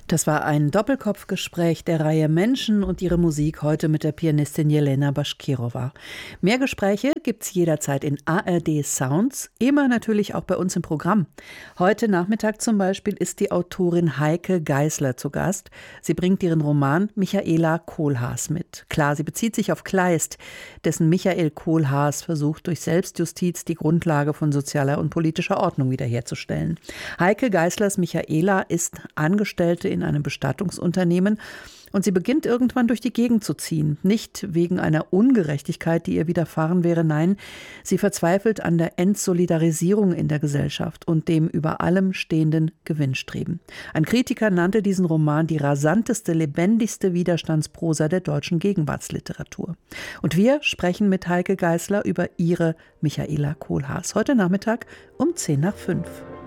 Das war ein Doppelkopfgespräch der Reihe Menschen und ihre Musik, heute mit der Pianistin Jelena Baschkirova. Mehr Gespräche gibt's jederzeit in ARD Sounds, immer natürlich auch bei uns im Programm. Heute Nachmittag zum Beispiel ist die Autorin Heike Geisler zu Gast. Sie bringt ihren Roman Michaela Kohlhaas mit. Klar, sie bezieht sich auf Kleist, dessen Michael Kohlhaas versucht, durch Selbstjustiz die Grundlage von sozialer und politischer Ordnung wiederherzustellen. Heike Geislers Michaela ist Angestellte in einem Bestattungsunternehmen und sie beginnt irgendwann durch die Gegend zu ziehen. Nicht wegen einer Ungerechtigkeit, die ihr widerfahren wäre, nein, sie verzweifelt an der Entsolidarisierung in der Gesellschaft und dem über allem stehenden Gewinnstreben. Ein Kritiker nannte diesen Roman die rasanteste, lebendigste Widerstandsprosa der deutschen Gegenwartsliteratur. Und wir sprechen mit Heike Geisler über ihre Michaela Kohlhaas. Heute Nachmittag um 4:10.